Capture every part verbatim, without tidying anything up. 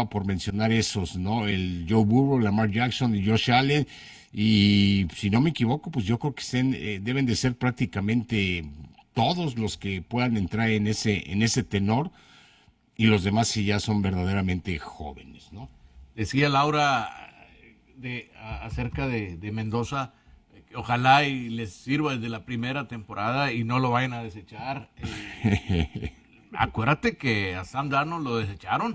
estaba por mencionar esos, ¿no? El Joe Burrow, Lamar Jackson y Josh Allen. Y si no me equivoco, pues yo creo que estén, eh, deben de ser prácticamente todos los que puedan entrar en ese, en ese tenor, y los demás sí ya son verdaderamente jóvenes, ¿no? Decía Laura de, a, acerca de, de Mendoza, eh, ojalá y les sirva desde la primera temporada y no lo vayan a desechar. Eh, acuérdate que a Sam Darnold lo desecharon.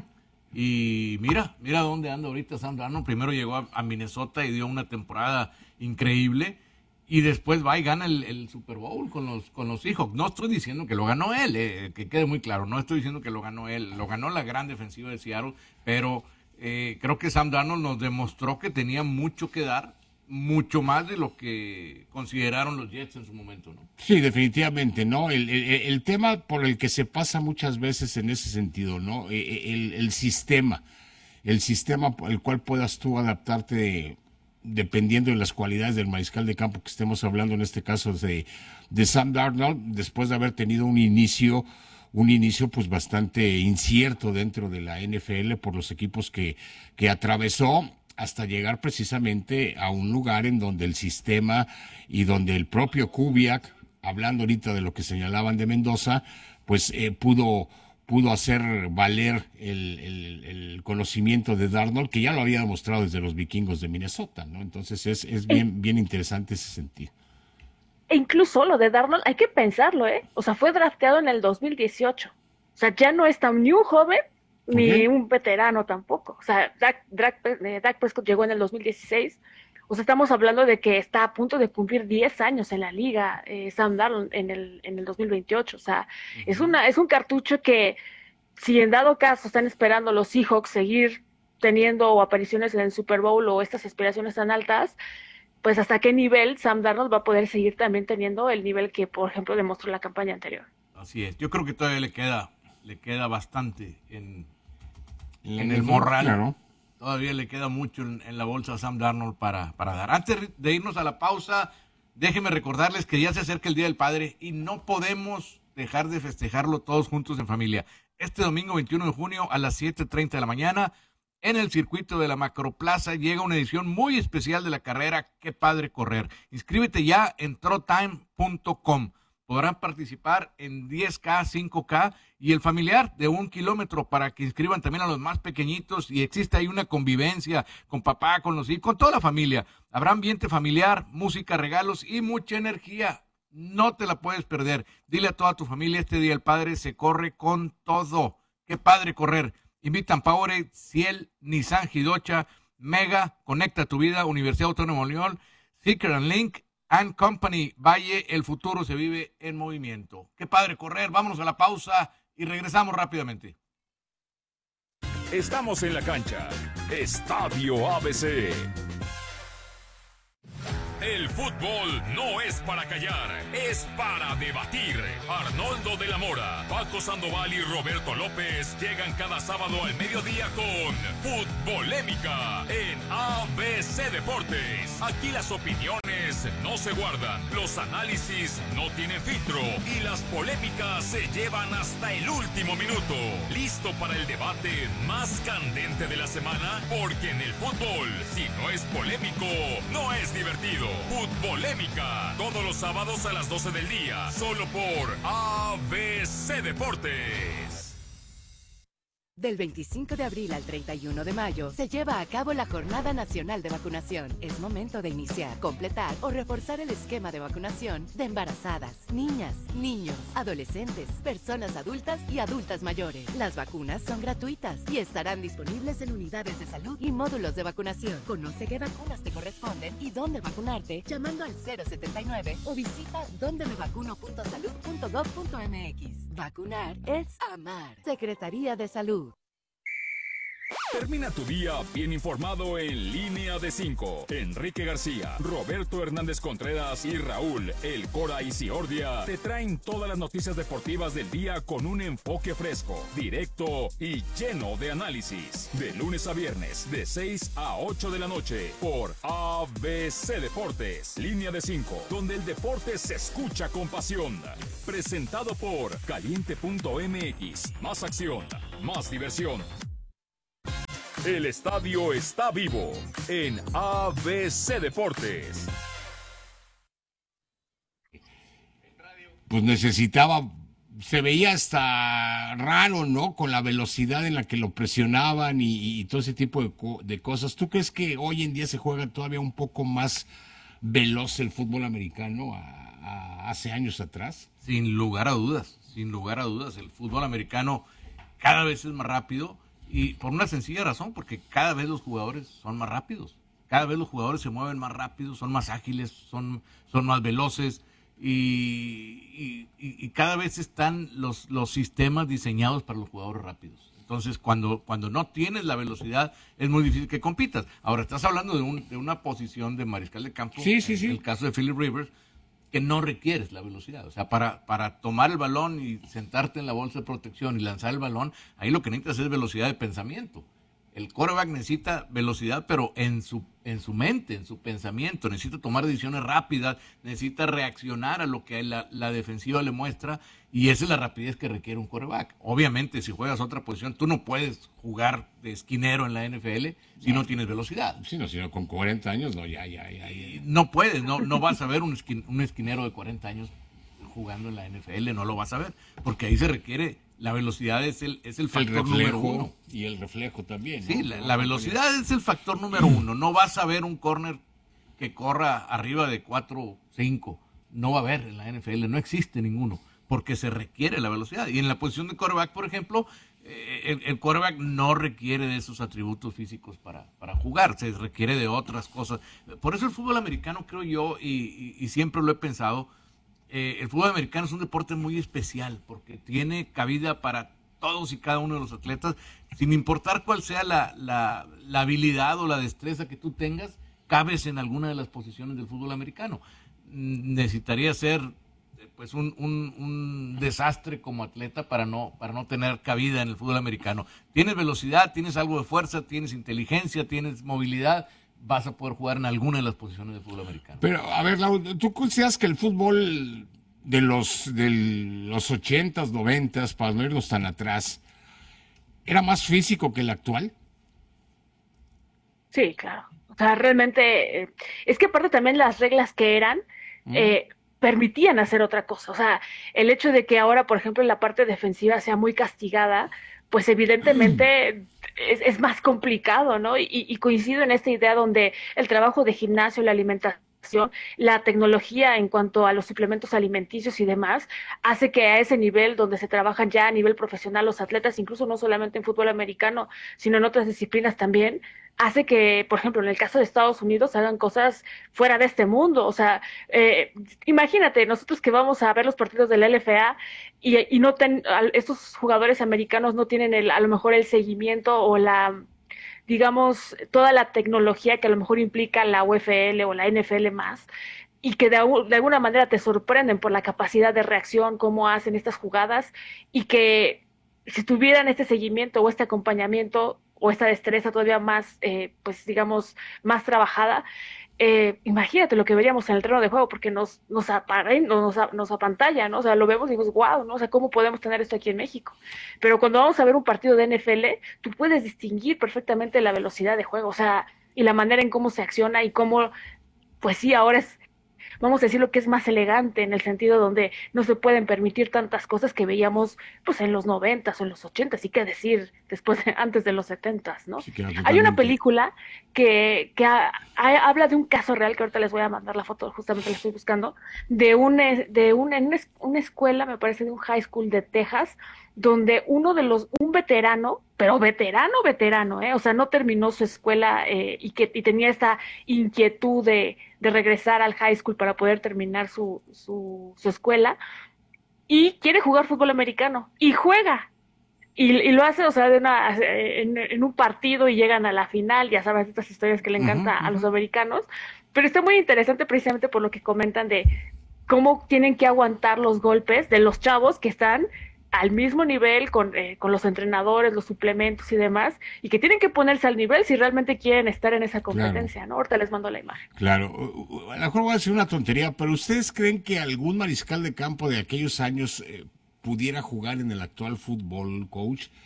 Y mira, mira dónde anda ahorita Sam Darnold. Primero llegó a, a Minnesota y dio una temporada increíble. Y después va y gana el, el Super Bowl con los, con los Seahawks. No estoy diciendo que lo ganó él, eh, que quede muy claro. No estoy diciendo que lo ganó él. Lo ganó la gran defensiva de Seattle. Pero eh, creo que Sam Darnold nos demostró que tenía mucho que dar. Mucho más de lo que consideraron los Jets en su momento, ¿no? Sí, definitivamente, ¿no? El, el, el tema por el que se pasa muchas veces en ese sentido, ¿no? El, el sistema, el sistema por el cual puedas tú adaptarte dependiendo de las cualidades del mariscal de campo que estemos hablando, en este caso de, de Sam Darnold, después de haber tenido un inicio, un inicio pues bastante incierto dentro de la N F L por los equipos que, que atravesó, hasta llegar precisamente a un lugar en donde el sistema y donde el propio Kubiak, hablando ahorita de lo que señalaban de Mendoza, pues eh, pudo, pudo hacer valer el, el, el conocimiento de Darnold, que ya lo había demostrado desde los vikingos de Minnesota, ¿no? Entonces es, es bien, bien interesante ese sentido. E incluso lo de Darnold, hay que pensarlo, ¿eh? O sea, fue drafteado en el dos mil dieciocho. O sea, ya no es tan ni un joven, ni okay. un veterano tampoco. O sea, Dak, Dak, Dak Prescott llegó en el dos mil dieciséis. O sea, estamos hablando de que está a punto de cumplir diez años en la liga, eh, Sam Darnold en el, en el dos mil veintiocho. O sea, uh-huh. es, una, es un cartucho que, si en dado caso están esperando los Seahawks seguir teniendo apariciones en el Super Bowl o estas aspiraciones tan altas, pues hasta qué nivel Sam Darnold va a poder seguir también teniendo el nivel que, por ejemplo, demostró en la campaña anterior. Así es. Yo creo que todavía le queda, le queda bastante en... en el morral, claro. Todavía le queda mucho en, en la bolsa a Sam Darnold para, para dar. Antes de irnos a la pausa, déjenme recordarles que ya se acerca el Día del Padre y no podemos dejar de festejarlo todos juntos en familia. Este domingo veintiuno de junio a las siete treinta de la mañana, en el circuito de la Macroplaza, llega una edición muy especial de la carrera Qué Padre Correr. Inscríbete ya en trotime punto com. Podrán participar en diez K, cinco K y el familiar de un kilómetro para que inscriban también a los más pequeñitos y existe ahí una convivencia con papá, con los hijos, con toda la familia. Habrá ambiente familiar, música, regalos y mucha energía. No te la puedes perder. Dile a toda tu familia, este Día del Padre se corre con todo. Qué padre correr. Invitan Powerade, Ciel, Nissan Hidocha, Mega, Conecta tu Vida, Universidad Autónoma de León, Seeker and Link, and Company Valle. El futuro se vive en movimiento. Qué padre correr. Vámonos a la pausa y regresamos rápidamente. Estamos en la cancha. Estadio A B C. El fútbol no es para callar, es para debatir. Arnoldo de la Mora, Paco Sandoval y Roberto López llegan cada sábado al mediodía con Futbolémica en A B C Deportes. Aquí las opiniones no se guardan, los análisis no tienen filtro y las polémicas se llevan hasta el último minuto. ¿Listo para el debate más candente de la semana? Porque en el fútbol, si no es polémico, no es divertido. Futbolémica, todos los sábados a las doce del día, solo por A B C Deportes. Del veinticinco de abril al treinta y uno de mayo se lleva a cabo la Jornada Nacional de Vacunación. Es momento de iniciar, completar o reforzar el esquema de vacunación de embarazadas, niñas, niños, adolescentes, personas adultas y adultas mayores. Las vacunas son gratuitas y estarán disponibles en unidades de salud y módulos de vacunación. Conoce qué vacunas te corresponden y dónde vacunarte llamando al cero setenta y nueve o visita donde me vacuno punto salud punto gov punto m x. Vacunar es amar. Secretaría de Salud. Termina tu día bien informado en Línea de cinco. Enrique García, Roberto Hernández Contreras y Raúl El Cora Isiordia te traen todas las noticias deportivas del día con un enfoque fresco, directo y lleno de análisis. De lunes a viernes, de seis a ocho de la noche, por A B C Deportes. Línea de cinco, donde el deporte se escucha con pasión. Presentado por Caliente punto m x. Más acción, más diversión. El estadio está vivo en A B C Deportes. Pues necesitaba, se veía hasta raro, ¿no? Con la velocidad en la que lo presionaban y, y todo ese tipo de, co- de cosas. ¿Tú crees que hoy en día se juega todavía un poco más veloz el fútbol americano a, a hace años atrás? Sin lugar a dudas, sin lugar a dudas. El fútbol americano cada vez es más rápido y por una sencilla razón, porque cada vez los jugadores son más rápidos. Cada vez los jugadores se mueven más rápidos, son más ágiles, son, son más veloces. Y, y, y cada vez están los, los sistemas diseñados para los jugadores rápidos. Entonces, cuando, cuando no tienes la velocidad, es muy difícil que compitas. Ahora, estás hablando de, un, de una posición de mariscal de campo, Sí, sí, en sí. el caso de Philip Rivers, que no requieres la velocidad. O sea, para, para tomar el balón y sentarte en la bolsa de protección y lanzar el balón, ahí lo que necesitas es velocidad de pensamiento. El quarterback necesita velocidad, pero en su, en su mente, en su pensamiento. Necesita tomar decisiones rápidas, necesita reaccionar a lo que la, la defensiva le muestra, y esa es la rapidez que requiere un quarterback. Obviamente, si juegas otra posición, tú no puedes jugar de esquinero en la N F L si no, no tienes velocidad. Sí, no, sino con cuarenta años, no, ya, ya, ya. ya. No puedes, no, no vas a ver un, esquin, un esquinero de cuarenta años jugando en la N F L, no lo vas a ver, porque ahí se requiere... La velocidad es el, es el factor el número uno. Y el reflejo también, ¿no? Sí, la, la velocidad es el factor número uno. No vas a ver un corner que corra arriba de cuatro cinco. No va a haber en la N F L, no existe ninguno, porque se requiere la velocidad. Y en la posición de quarterback, por ejemplo, eh, el, el quarterback no requiere de esos atributos físicos para, para jugar, se requiere de otras cosas. Por eso el fútbol americano, creo yo, y, y, y siempre lo he pensado, Eh, el fútbol americano es un deporte muy especial porque tiene cabida para todos y cada uno de los atletas, sin importar cuál sea la, la, la habilidad o la destreza que tú tengas, cabes en alguna de las posiciones del fútbol americano. Necesitaría ser pues un, un, un desastre como atleta para no, para no tener cabida en el fútbol americano. Tienes velocidad, tienes algo de fuerza, tienes inteligencia, tienes movilidad, vas a poder jugar en alguna de las posiciones del fútbol americano. Pero, a ver, Lau, ¿tú consideras que el fútbol de los de los ochentas, noventas, para no irnos tan atrás, era más físico que el actual? Sí, claro. O sea, realmente, eh, es que aparte también las reglas que eran, mm. eh, permitían hacer otra cosa. O sea, el hecho de que ahora, por ejemplo, la parte defensiva sea muy castigada, pues evidentemente es, es más complicado, ¿no? Y, y coincido en esta idea donde el trabajo de gimnasio, la alimentación, la tecnología en cuanto a los suplementos alimenticios y demás, hace que a ese nivel donde se trabajan ya a nivel profesional los atletas, incluso no solamente en fútbol americano, sino en otras disciplinas también, hace que, por ejemplo, en el caso de Estados Unidos hagan cosas fuera de este mundo. O sea, eh, imagínate, nosotros que vamos a ver los partidos de la L F A y, y no ten, estos jugadores americanos no tienen el, a lo mejor el seguimiento o la, digamos, toda la tecnología que a lo mejor implica la U F L o la N F L más, y que de, de alguna manera te sorprenden por la capacidad de reacción, cómo hacen estas jugadas, y que si tuvieran este seguimiento o este acompañamiento o esta destreza todavía más, eh, pues digamos, más trabajada, eh, imagínate lo que veríamos en el terreno de juego, porque nos nos, aparen, nos, nos apantalla, ¿no? O sea, lo vemos y dices, wow, ¿no? O sea, ¿cómo podemos tener esto aquí en México? Pero cuando vamos a ver un partido de N F L, tú puedes distinguir perfectamente la velocidad de juego, o sea, y la manera en cómo se acciona y cómo, pues sí, ahora es, vamos a decir lo que es más elegante, en el sentido donde no se pueden permitir tantas cosas que veíamos pues en los noventas o en los ochentas, y qué decir después, de, antes de los setentas, ¿no? Sí, hay una película que, que ha, ha, habla de un caso real, que ahorita les voy a mandar la foto, justamente la estoy buscando, de, un, de un, en una, una escuela, me parece de un high school de Texas, donde uno de los, un veterano, pero veterano, veterano, ¿eh? O sea, no terminó su escuela eh, y que y tenía esta inquietud de, de regresar al high school para poder terminar su, su, su escuela, y quiere jugar fútbol americano, y juega, y, y lo hace, o sea, de una, en, en un partido, y llegan a la final, ya sabes, estas historias que le encanta uh-huh, uh-huh. a los americanos, pero está muy interesante precisamente por lo que comentan de cómo tienen que aguantar los golpes de los chavos que están al mismo nivel con, eh, con los entrenadores, los suplementos y demás, y que tienen que ponerse al nivel si realmente quieren estar en esa competencia, claro. ¿no? Ahorita les mando la imagen. Claro, a lo mejor voy a decir una tontería, pero ¿ustedes creen que algún mariscal de campo de aquellos años eh, pudiera jugar en el actual fútbol, coach?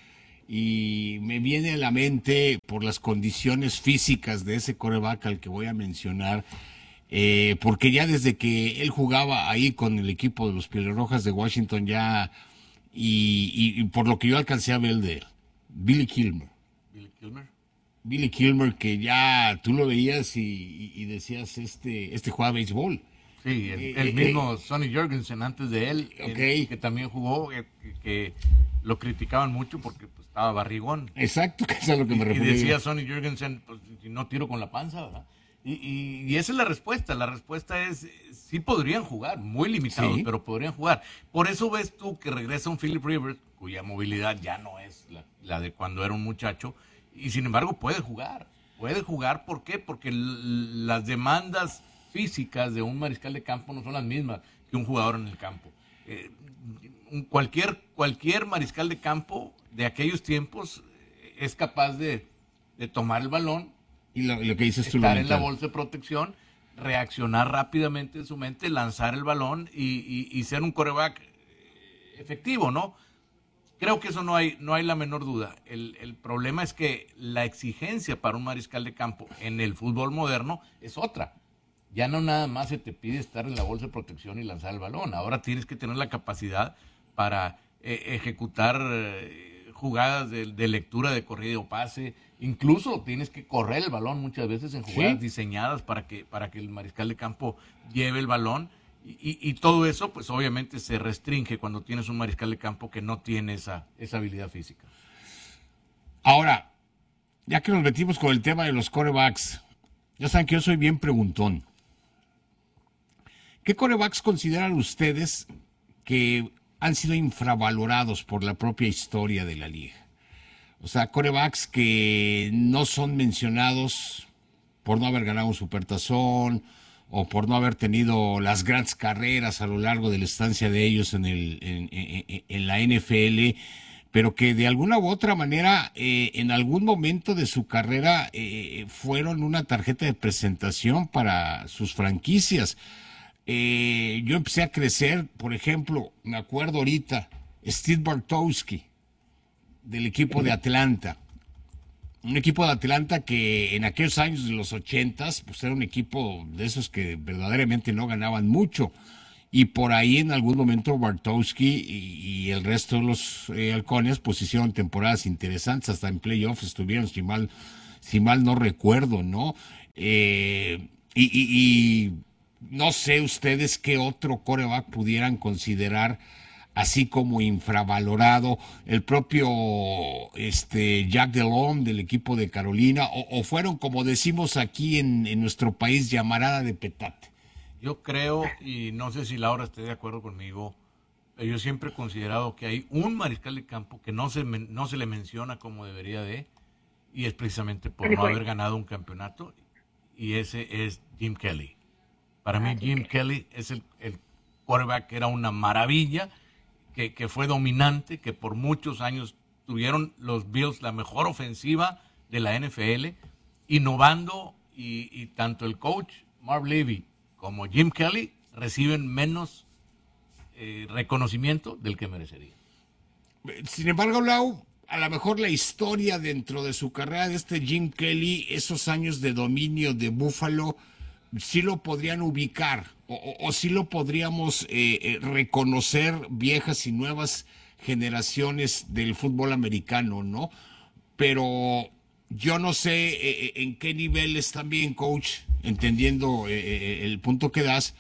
y me viene a la mente por las condiciones físicas de ese quarterback al que voy a mencionar, eh, porque ya desde que él jugaba ahí con el equipo de los Pieles Rojas de Washington ya, y, y, y por lo que yo alcancé a ver de él, Billy Kilmer. Billy Kilmer. Billy Kilmer, que ya tú lo veías y, y decías, este, este juega béisbol. Sí, el, Eh, el eh, mismo Sonny Jurgensen antes de él, Okay. el, que también jugó, que, que lo criticaban mucho porque pues, estaba barrigón. Exacto, que es a lo que me Y refería. decía Sonny Jurgensen, pues, si no tiro con la panza, ¿verdad? Y, y, y esa es la respuesta. La respuesta es, sí podrían jugar, muy limitados, Sí. pero podrían jugar. Por eso ves tú que regresa un Philip Rivers, cuya movilidad ya no es la, la de cuando era un muchacho, y sin embargo puede jugar. Puede jugar, ¿por qué? Porque l- las demandas físicas de un mariscal de campo no son las mismas que un jugador en el campo. Eh, un- cualquier, cualquier mariscal de campo de aquellos tiempos eh, es capaz de, de tomar el balón, Y lo, lo que dices tú, lo estar en la mental. bolsa de protección, reaccionar rápidamente en su mente, lanzar el balón y, y- y ser un quarterback efectivo, ¿no? Creo que eso no hay, no hay la menor duda. El, el problema es que la exigencia para un mariscal de campo en el fútbol moderno es otra. Ya no nada más se te pide estar en la bolsa de protección y lanzar el balón. Ahora tienes que tener la capacidad para eh, ejecutar eh, jugadas de, de lectura de corrida o pase. Incluso tienes que correr el balón muchas veces en jugadas Sí. diseñadas para que, para que el mariscal de campo lleve el balón. Y, y- y todo eso, pues obviamente se restringe cuando tienes un mariscal de campo que no tiene esa, esa habilidad física. Ahora, ya que nos metimos con el tema de los quarterbacks, ya saben que yo soy bien preguntón. ¿Qué quarterbacks consideran ustedes que han sido infravalorados por la propia historia de la liga? O sea, quarterbacks que no son mencionados por no haber ganado un supertazón o por no haber tenido las grandes carreras a lo largo de la estancia de ellos en, el, en, en- en la N F L, pero que de alguna u otra manera eh, en algún momento de su carrera eh, fueron una tarjeta de presentación para sus franquicias. Eh, yo empecé a crecer, por ejemplo, me acuerdo ahorita, Steve Bartowski, del equipo de Atlanta. Un equipo de Atlanta que en aquellos años de los ochentas, pues era un equipo de esos que verdaderamente no ganaban mucho. Y por ahí en algún momento Bartowski y, y el resto de los eh, halcones pues hicieron temporadas interesantes, hasta en playoffs estuvieron, si mal, si mal no recuerdo, ¿no? Eh, y, y, y no sé ustedes qué otro quarterback pudieran considerar así como infravalorado, el propio este Jack Delhomme del equipo de Carolina, o, o fueron, como decimos aquí en, en nuestro país, llamarada de petate. Yo creo, y no sé si Laura esté de acuerdo conmigo, pero yo siempre he considerado que hay un mariscal de campo que no se, men- no se le menciona como debería de, y es precisamente por ¿Cuál no fue? haber ganado un campeonato, y ese es Jim Kelly. Para mí Ah, Jim Jim Kelly es el, el quarterback que era una maravilla, que, que fue dominante, que por muchos años tuvieron los Bills la mejor ofensiva de la N F L, innovando, y, y tanto el coach Marv Levy como Jim Kelly reciben menos eh, reconocimiento del que merecería. Sin embargo, Lau, a lo mejor la historia dentro de su carrera de este Jim Kelly, esos años de dominio de Buffalo, sí lo podrían ubicar, o, o, o sí lo podríamos eh, eh, reconocer viejas y nuevas generaciones del fútbol americano, ¿no? Pero yo no sé eh, en qué niveles también, coach, entendiendo eh, eh, el punto que das,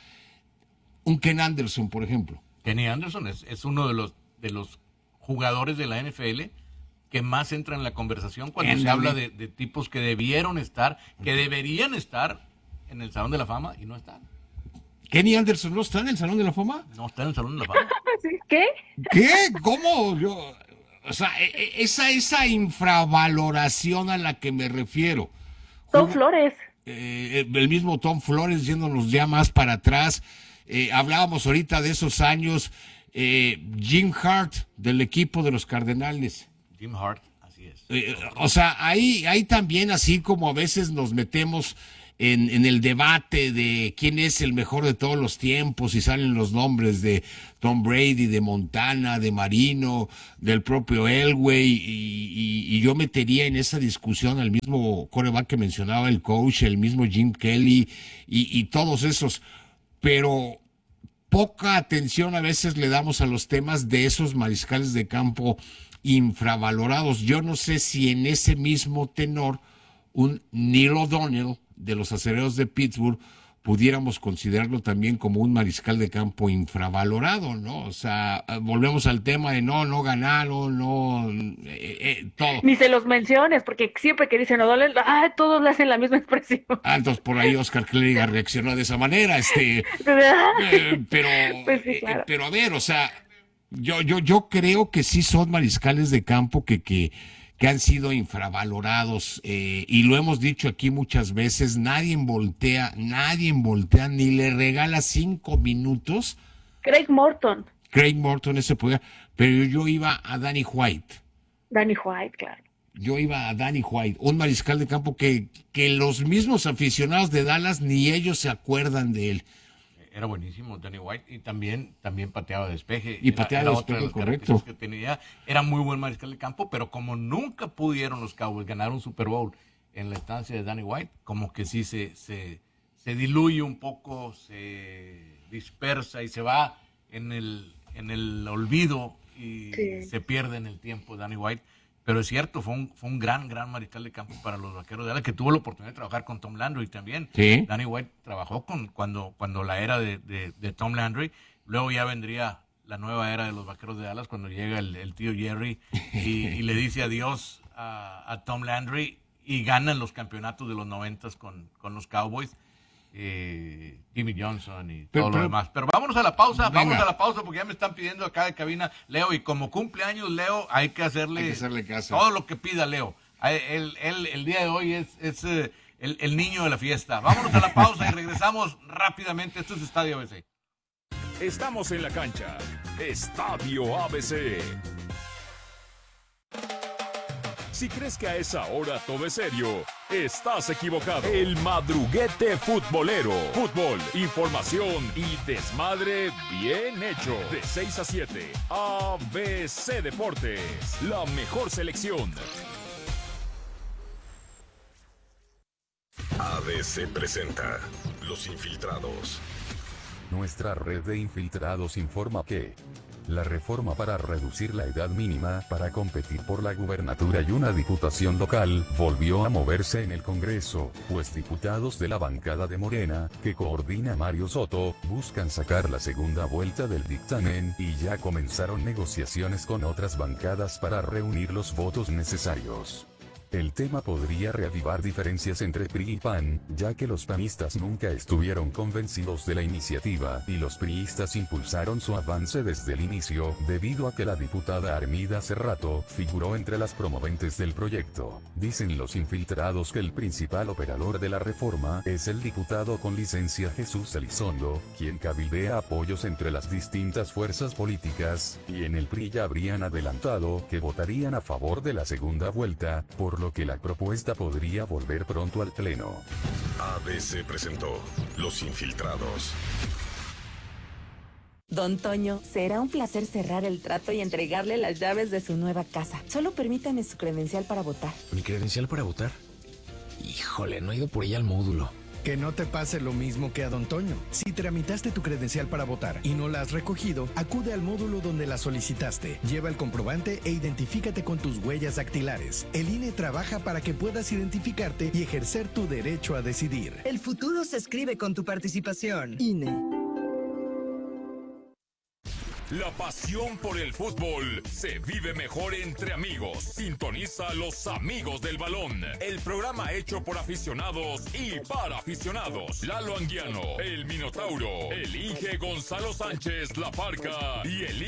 un Ken Anderson, por ejemplo. Kenny Anderson es, es uno de los, de los jugadores de la N F L que más entra en la conversación cuando Ándale. se habla de, de tipos que debieron estar, que deberían estar en el Salón de la Fama y no están. ¿Kenny Anderson no está en el Salón de la Fama? No están en el Salón de la Fama. ¿Qué? ¿Qué? ¿Cómo? Yo, o sea, e- e- esa, esa infravaloración a la que me refiero. Tom Jugó- Flores. eh, el mismo Tom Flores yéndonos ya más para atrás. Eh, hablábamos ahorita de esos años. eh, Jim Hart del equipo de los Cardenales. Jim Hart, así es. Eh, o sea, ahí, ahí también, así como a veces nos metemos en, en el debate de quién es el mejor de todos los tiempos y salen los nombres de Tom Brady, de Montana, de Marino, del propio Elway, y, y, y yo metería en esa discusión al mismo quarterback que mencionaba el coach, el mismo Jim Kelly y, y todos esos, pero poca atención a veces le damos a los temas de esos mariscales de campo infravalorados. Yo no sé si en ese mismo tenor un Neil O'Donnell de los Acereros de Pittsburgh pudiéramos considerarlo también como un mariscal de campo infravalorado, ¿no? O sea, volvemos al tema de no, no ganaron, no, eh, eh, todo. Ni se los menciones, porque siempre que dicen O'Donnell, ah, todos le hacen la misma expresión. Ah, entonces por ahí Oscar Clériga reaccionó de esa manera, este, eh, pero, pues sí, claro. eh, pero a ver, o sea, yo, yo, yo creo que sí son mariscales de campo que, que, que han sido infravalorados, eh, y lo hemos dicho aquí muchas veces, nadie voltea, nadie voltea ni le regala cinco minutos. Craig Morton. Craig Morton, ese podía, pero yo iba a Danny White. Danny White, claro. Yo iba a Danny White, un mariscal de campo que, que los mismos aficionados de Dallas ni ellos se acuerdan de él. Era buenísimo Danny White y también, también pateaba de despeje. Y pateaba de despeje, de correcto. Que tenía. Era muy buen mariscal de campo, pero como nunca pudieron los Cowboys ganar un Super Bowl en la estancia de Danny White, como que sí se, se, se diluye un poco, se dispersa y se va en el, en el olvido y sí. Se pierde en el tiempo Danny White. Pero es cierto, fue un, fue un gran, gran mariscal de campo para los Vaqueros de Dallas, que tuvo la oportunidad de trabajar con Tom Landry también. Sí. Danny White trabajó con cuando, cuando la era de, de, de Tom Landry. Luego ya vendría la nueva era de los Vaqueros de Dallas, cuando llega el, el tío Jerry y, y le dice adiós a, a Tom Landry y ganan los campeonatos de los noventas con, con los Cowboys. Eh, Jimmy Johnson y pero, todo pero, lo demás. Pero vámonos a la pausa, venga. vámonos a la pausa porque ya me están pidiendo acá de cabina, Leo, y como cumpleaños Leo, hay que hacerle, hay que hacerle caso. Todo lo que pida Leo. Él, él, el día de hoy es, es eh, el, el niño de la fiesta. Vámonos a la pausa y regresamos rápidamente. Esto es Estadio A B C. Estamos en la cancha. Estadio A B C. Si crees que a esa hora todo es serio, estás equivocado. El madruguete futbolero. Fútbol, información y desmadre bien hecho. De seis a siete, A B C Deportes. La mejor selección. A B C presenta Los Infiltrados. Nuestra red de infiltrados informa que la reforma para reducir la edad mínima para competir por la gubernatura y una diputación local volvió a moverse en el Congreso, pues diputados de la bancada de Morena, que coordina Mario Soto, buscan sacar la segunda vuelta del dictamen y ya comenzaron negociaciones con otras bancadas para reunir los votos necesarios. El tema podría reavivar diferencias entre P R I y P A N, ya que los panistas nunca estuvieron convencidos de la iniciativa y los priistas impulsaron su avance desde el inicio, debido a que la diputada Armida Cerrato figuró entre las promoventes del proyecto. Dicen los infiltrados que el principal operador de la reforma es el diputado con licencia Jesús Elizondo, quien cabildea apoyos entre las distintas fuerzas políticas, y en el P R I ya habrían adelantado que votarían a favor de la segunda vuelta, por lo que la propuesta podría volver pronto al pleno. A B C presentó Los Infiltrados. Don Toño, será un placer cerrar el trato y entregarle las llaves de su nueva casa. Solo permítame su credencial para votar. ¿Mi credencial para votar? Híjole, no he ido por ella al módulo. Que no te pase lo mismo que a Don Toño. Si tramitaste tu credencial para votar y no la has recogido, acude al módulo donde la solicitaste. Lleva el comprobante e identifícate con tus huellas dactilares. El I N E trabaja para que puedas identificarte y ejercer tu derecho a decidir. El futuro se escribe con tu participación. I N E. La pasión por el fútbol se vive mejor entre amigos. Sintoniza a Los Amigos del Balón, el programa hecho por aficionados y para aficionados. Lalo Anguiano, el Minotauro, el Inge Gonzalo Sánchez La Parca y el